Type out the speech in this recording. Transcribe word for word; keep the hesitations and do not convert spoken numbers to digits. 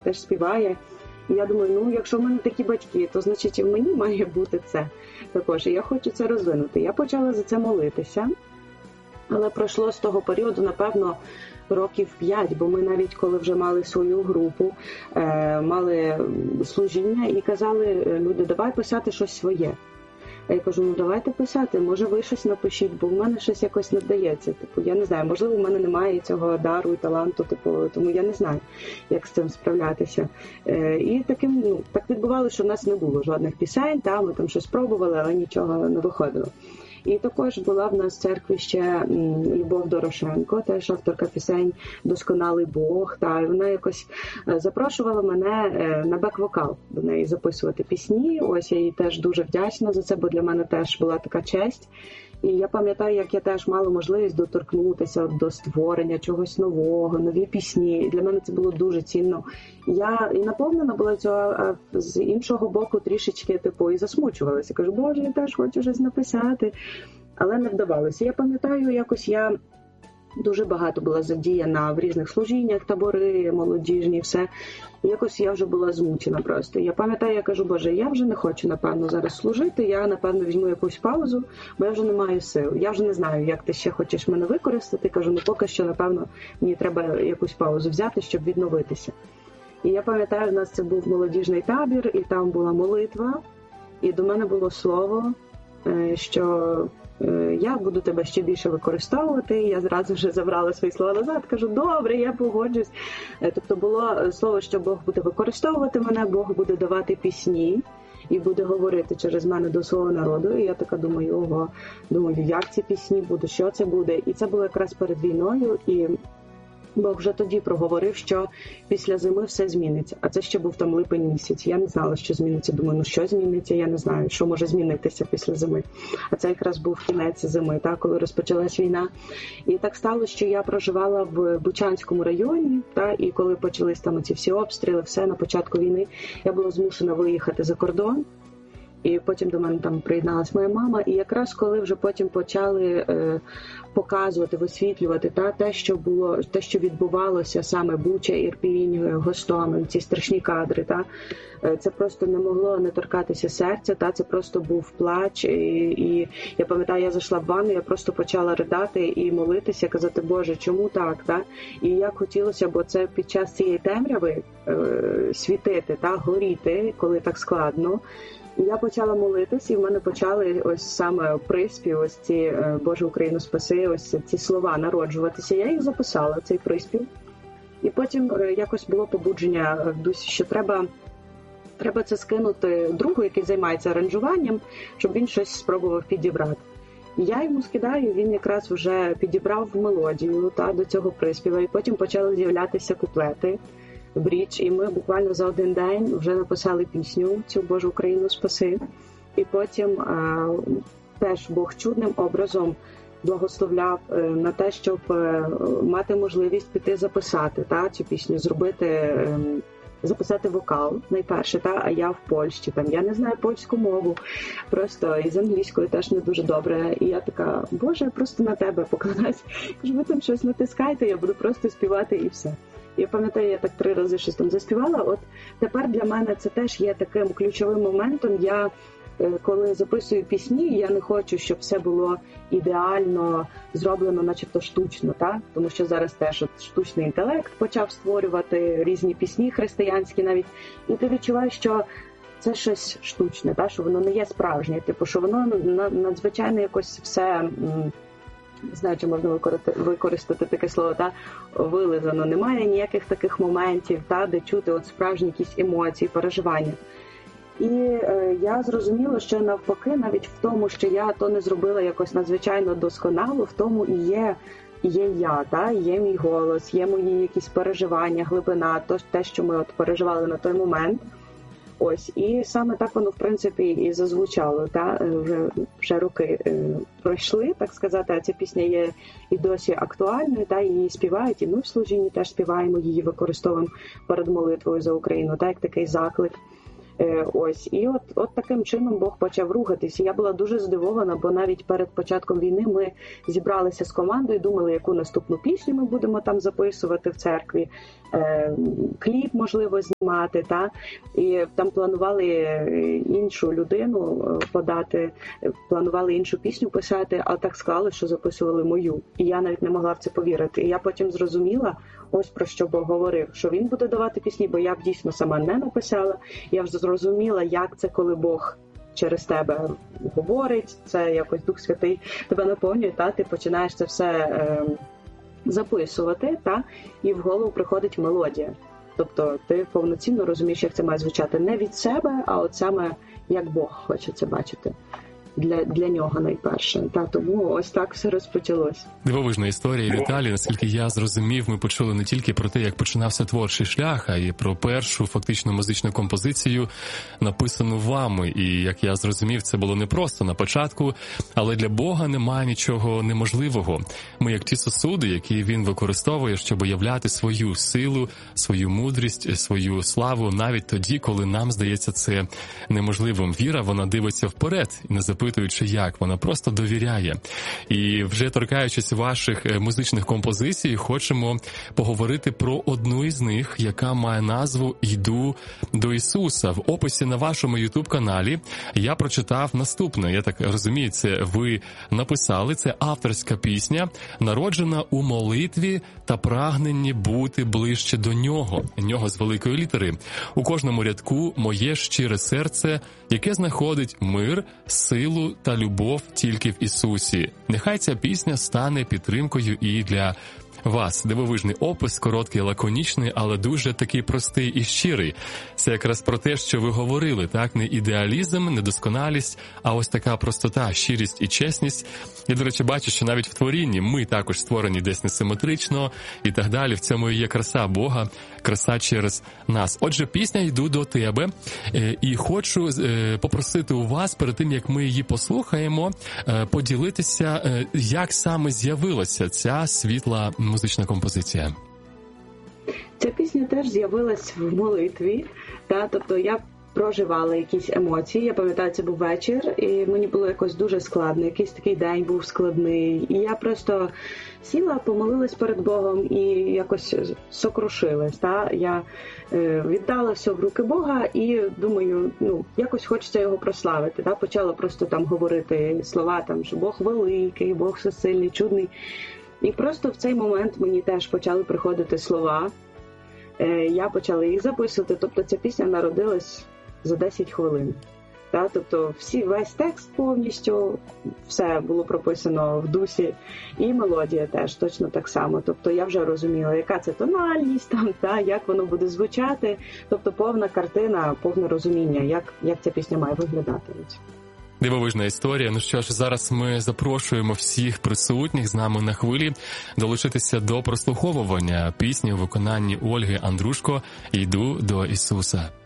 теж співає. І я думаю, ну, якщо в мене такі батьки, то, значить, і в мені має бути це також. І я хочу це розвинути. Я почала за це молитися, але пройшло з того періоду, напевно, років п'ять, бо ми навіть коли вже мали свою групу, е, мали служіння і казали люди, давай писати щось своє. А я кажу, ну давайте писати, може ви щось напишіть, бо в мене щось якось не вдається. Типу, я не знаю, можливо, в мене немає цього дару і таланту, типу, тому я не знаю, як з цим справлятися. Е, і таким, ну, так відбувалося, що в нас не було жодних пісень, та, ми там щось пробували, але нічого не виходило. І також була в нас в церкві ще Любов Дорошенко, теж авторка пісень «Досконалий Бог». Та, і вона якось запрошувала мене на бек-вокал до неї записувати пісні. Ось я їй теж дуже вдячна за це, бо для мене теж була така честь. І я пам'ятаю, як я теж мала можливість доторкнутися до створення чогось нового, нові пісні. І для мене це було дуже цінно. Я і наповнена була цього, а з іншого боку трішечки типу і засмучувалася. Кажу, боже, я теж хочу щось написати. Але не вдавалося. Я пам'ятаю, якось я дуже багато була задіяна в різних служіннях, табори, молодіжні, все. І якось я вже була змучена просто. Я пам'ятаю, я кажу, боже, я вже не хочу, напевно, зараз служити, я, напевно, візьму якусь паузу, бо я вже не маю сил. Я вже не знаю, як ти ще хочеш мене використати. Кажу, ну поки що, напевно, мені треба якусь паузу взяти, щоб відновитися. І я пам'ятаю, у нас це був молодіжний табір, і там була молитва, і до мене було слово, що я буду тебе ще більше використовувати. Я зразу вже забрала свої слова назад, кажу, добре, я погоджусь. Тобто було слово, що Бог буде використовувати мене, Бог буде давати пісні і буде говорити через мене до свого народу. І я така думаю, ого, думаю, як ці пісні будуть, що це буде. І це було якраз перед війною, і Бог вже тоді проговорив, що після зими все зміниться. А це ще був там липень місяць. Я не знала, що зміниться. Думаю, ну що зміниться, я не знаю, що може змінитися після зими. А це якраз був кінець зими, так, коли розпочалась війна. І так сталося, що я проживала в Бучанському районі, так, і коли почались там ці всі обстріли, все на початку війни, я була змушена виїхати за кордон. І потім до мене там приєдналась моя мама. І якраз коли вже потім почали е, показувати, висвітлювати та, те, що було, те, що відбувалося саме Буча, Ірпінь, Гостомель, ці страшні кадри, та, е, це просто не могло не торкатися серця, та, це просто був плач. І, і я пам'ятаю, я зайшла в ванну, я просто почала ридати і молитися, казати, Боже, чому так? Та? І як хотілося, бо це під час цієї темряви е, світити, та, горіти, коли так складно. І я почала молитись, і в мене почали ось саме приспів, ось ці «Боже, Україну спаси», ось ці слова народжуватися. Я їх записала, цей приспів. І потім якось було побудження в дусі, що треба, треба це скинути другу, який займається аранжуванням, щоб він щось спробував підібрати. І я йому скидаю, він якраз вже підібрав мелодію та, до цього приспіва, і потім почали з'являтися куплети. Брідж, і ми буквально за один день вже написали пісню цю «Божу Україну спаси». І потім а, теж Бог чудним образом благословляв а, на те, щоб а, мати можливість піти записати та, цю пісню, зробити, а, записати вокал найперше, та, а я в Польщі, там, я не знаю польську мову, просто і з англійською теж не дуже добре. І я така, Боже, я просто на тебе покладаюсь. Кажу, ви там щось натискайте, я буду просто співати і все. Я пам'ятаю, я так три рази щось там заспівала. От тепер для мене це теж є таким ключовим моментом. Я, коли записую пісні, я не хочу, щоб все було ідеально зроблено, начебто штучно, так? Тому що зараз теж от штучний інтелект почав створювати різні пісні християнські навіть. І ти відчуваєш, що це щось штучне, так? Що воно не є справжнє, типу, що воно надзвичайно якось все... Не знаю, чи можна використати таке слово, та, вилизано. Немає ніяких таких моментів, та, де чути от справжні якісь емоції, переживання. І е, я зрозуміла, що навпаки, навіть в тому, що я то не зробила якось надзвичайно досконало, в тому і є, є я, та, є мій голос, є мої якісь переживання, глибина, то, те, що ми от переживали на той момент. Ось, і саме так воно, в принципі, і зазвучало, та, вже, вже роки е, пройшли, так сказати, а ця пісня є і досі актуальною, та, її співають, і ми в служінні теж співаємо, її використовуємо перед молитвою за Україну, та, як такий заклик. Ось, і от, от таким чином Бог почав рухатись. І я була дуже здивована, бо навіть перед початком війни ми зібралися з командою, думали, яку наступну пісню ми будемо там записувати в церкві, кліп, можливо, знімати, та? І там планували іншу людину подати, планували іншу пісню писати, а так склали, що записували мою. І я навіть не могла в це повірити. І я потім зрозуміла, ось про що Бог говорив, що він буде давати пісні, бо я б дійсно сама не написала. Я вже зрозуміла, як це, коли Бог через тебе говорить, це якось Дух Святий тебе наповнює, та ти починаєш це все е, записувати, та і в голову приходить мелодія. Тобто ти повноцінно розумієш, як це має звучати не від себе, а от саме як Бог хоче це бачити. Для, для нього найперше. Та, тому ось так все розпочалось. Дивовижна історія, Віталій. Наскільки я зрозумів, ми почули не тільки про те, як починався творчий шлях, а й про першу фактично музичну композицію, написану вами. І, як я зрозумів, це було не просто на початку, але для Бога немає нічого неможливого. Ми як ті сосуди, які він використовує, щоб уявляти свою силу, свою мудрість, свою славу, навіть тоді, коли нам здається це неможливим. Віра, вона дивиться вперед і не запитуючи, як, вона просто довіряє. І вже торкаючись ваших музичних композицій, хочемо поговорити про одну із них, яка має назву «Йду до Ісуса». В описі на вашому ютуб-каналі я прочитав наступне. Я так розумію, це ви написали, це авторська пісня, народжена у молитві та прагненні бути ближче до Нього. Нього з великої літери. У кожному рядку моє щире серце, яке знаходить мир, силу та любов тільки в Ісусі. Нехай ця пісня стане підтримкою і для вас. Дивовижний опис, короткий, лаконічний, але дуже такий простий і щирий. Це якраз про те, що ви говорили, так? Не ідеалізм, не досконалість, а ось така простота, щирість і чесність. Я, до речі, бачу, що навіть в творінні ми також створені десь несиметрично і так далі. В цьому і є краса Бога, краса через нас. Отже, пісня «Йду до тебе». І хочу попросити у вас, перед тим, як ми її послухаємо, поділитися, як саме з'явилася ця світла музична композиція. Ця пісня теж з'явилась в молитві, та, тобто я проживала якісь емоції. Я пам'ятаю, це був вечір, і мені було якось дуже складно. Якийсь такий день був складний. І я просто сіла, помолилась перед Богом і якось сокрушилась. Та? Я е, віддала все в руки Бога і думаю, ну, якось хочеться його прославити. Та? Почала просто там говорити слова, там, що Бог великий, Бог всесильний, чудний. І просто в цей момент мені теж почали приходити слова. Е, я почала їх записувати. Тобто ця пісня народилась за десять хвилин. Та? Тобто всі, весь текст повністю, все було прописано в дусі. І мелодія теж точно так само. Тобто я вже розуміла, яка це тональність, там, та? Як воно буде звучати. Тобто повна картина, повне розуміння, як, як ця пісня має виглядати. Дивовижна історія. Ну що ж, зараз ми запрошуємо всіх присутніх з нами на хвилі долучитися до прослуховування пісні у виконанні Ольги Андрушко «Йду до Ісуса».